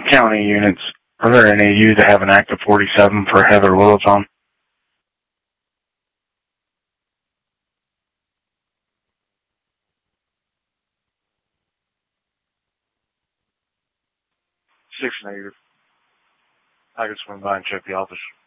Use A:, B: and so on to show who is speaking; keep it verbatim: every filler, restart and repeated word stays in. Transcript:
A: county units, are there any of you that have an active forty-seven for Heather Littleton? Six negative. I just went by and checked the office.